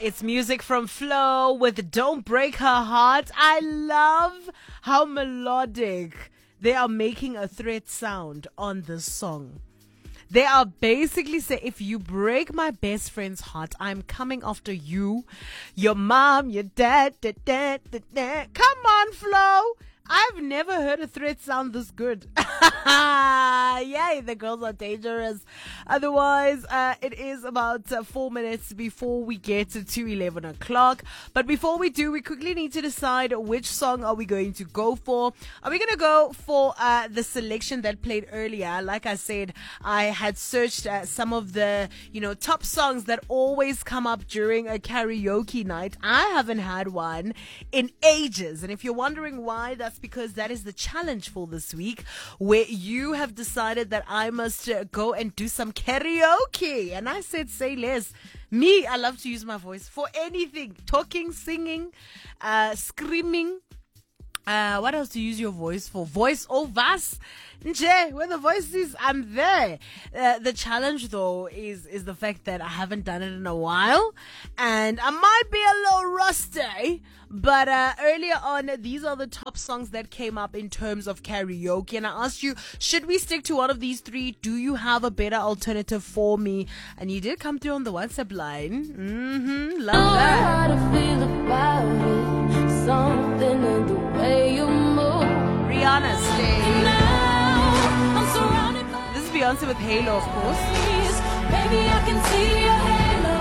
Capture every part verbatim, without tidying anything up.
It's music from Flo with Don't Break Her Heart. I love how melodic they are making a threat sound on this song. They are basically saying, if you break my best friend's heart, I'm coming after you, your mom, your dad, da, da, da, da. Come on, Flo. I've never heard a threat sound this good. Yay, the girls are dangerous. Otherwise, uh, it is about uh, four minutes before we get to eleven o'clock. But before we do, we quickly need to decide which song are we going to go for. Are we going to go for uh, the selection that played earlier? Like I said, I had searched uh, some of the, you know, top songs that always come up during a karaoke night. I haven't had one in ages. And if you're wondering why, that's because that is the challenge for this week, where you have decided that I must uh, go and do some karaoke. And I said, say less. Me, I love to use my voice for anything. Talking, singing, uh, screaming. Uh, what else do you use your voice for? Voice overs. Nje, when the voice is, I'm there. Uh, the challenge though is, is the fact that I haven't done it in a while and I might be a little rusty, but, uh, earlier on, these are the top songs that came up in terms of karaoke. And I asked you, should we stick to one of these three? Do you have a better alternative for me? And you did come through on the WhatsApp line. Mm-hmm. Love that. How to feel about it. Something in the way you move. Rihanna, stay. Now I'm surrounded by This is Beyonce with Halo, of course. trees. Baby, I can see your halo.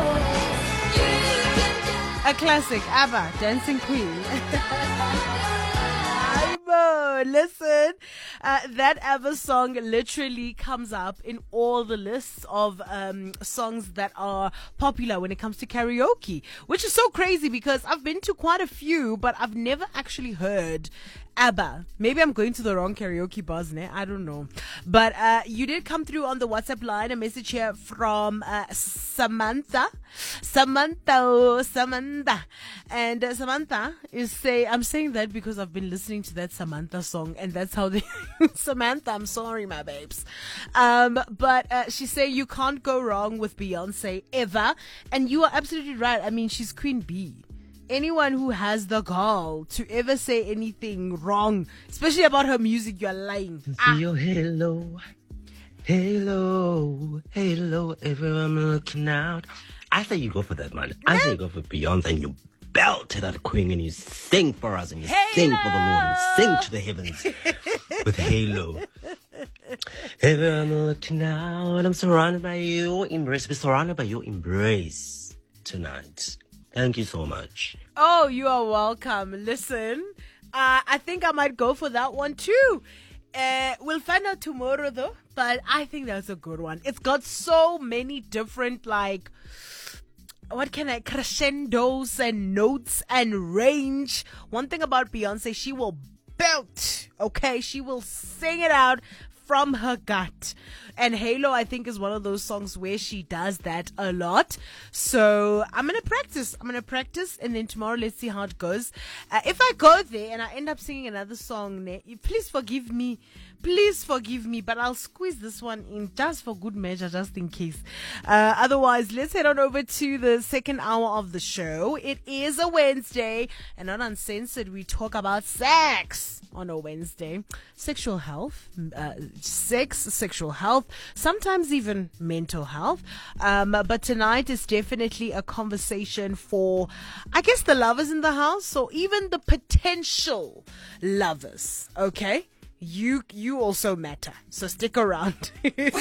A classic, ABBA, Dancing Queen. Imo, listen, uh, that ABBA song literally comes up in all the lists of um, songs that are popular when it comes to karaoke, which is so crazy because I've been to quite a few, but I've never actually heard ABBA. Maybe I'm going to the wrong karaoke bars, ne? I don't know. But uh, you did come through on the WhatsApp line, a message here from uh, Samantha. Samantha, oh, Samantha. And uh, Samantha is say, I'm saying that because I've been listening to that Samantha song, and that's how they, Samantha, I'm sorry, my babes. Um, but uh, she say you can't go wrong with Beyonce ever. And you are absolutely right. I mean, she's Queen Bee. Anyone who has the gall to ever say anything wrong, especially about her music, you're lying. See Ah. your halo, halo, halo, everyone looking out. I say you go for that, man. I say you go for Beyonce and you belt to that queen and you sing for us and you sing for the Lord and sing to the heavens with halo. Everyone looking out. I'm surrounded by your embrace. We're surrounded by your embrace tonight. Thank you so much. Oh, you are welcome. Listen, uh, I think I might go for that one too. Uh, we'll find out tomorrow though, but I think that's a good one. It's got so many different, like, what can I, crescendos and notes and range. One thing about Beyonce, she will belt, okay? She will sing it out from her gut. And Halo, I think, is one of those songs where she does that a lot. So I'm going to practice. I'm going to practice. And then tomorrow, let's see how it goes. Uh, if I go there and I end up singing another song, ne, please forgive me. Please forgive me. But I'll squeeze this one in just for good measure, just in case. Uh, otherwise, let's head on over to the second hour of the show. It is a Wednesday. And on Uncensored, we talk about sex on a Wednesday. Sexual health, uh, sex, sexual health, sometimes even mental health. Um, but tonight is definitely a conversation for, I guess, the lovers in the house, or even the potential lovers. Okay? You, you also matter. So stick around.